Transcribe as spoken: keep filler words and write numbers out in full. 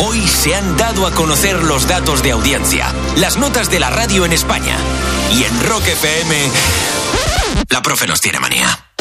Hoy se han dado a conocer los datos de audiencia, las notas de la radio en España. Y en Rock F M, la profe nos tiene manía.